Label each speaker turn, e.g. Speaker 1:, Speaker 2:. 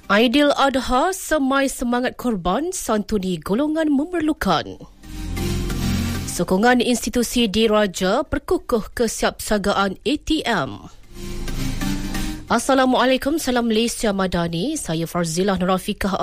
Speaker 1: Aidil Adha, semai semangat korban, santuni golongan memerlukan. Sokongan institusi diraja perkukuh kesiapsagaan ATM. Assalamualaikum, salam Malaysia Madani. Saya Farzilah Nurafikah